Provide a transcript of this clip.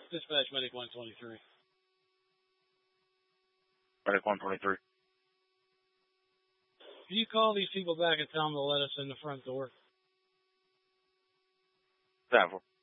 Dispatch Medic 123. Medic 123. Can you call these people back and tell them to let us in the front door? 10-4.